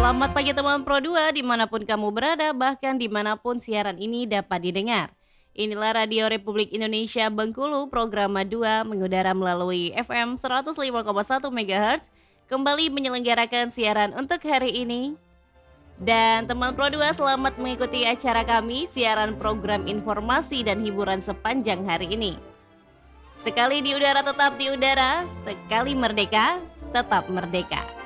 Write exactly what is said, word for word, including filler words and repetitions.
Selamat pagi teman Pro dua dimanapun kamu berada, bahkan dimanapun siaran ini dapat didengar. Inilah Radio Republik Indonesia Bengkulu, program dua mengudara melalui F M seratus lima koma satu megahertz, kembali menyelenggarakan siaran untuk hari ini. Dan teman Pro dua selamat mengikuti acara kami, siaran program informasi dan hiburan sepanjang hari ini. Sekali di udara tetap di udara, sekali merdeka, tetap merdeka.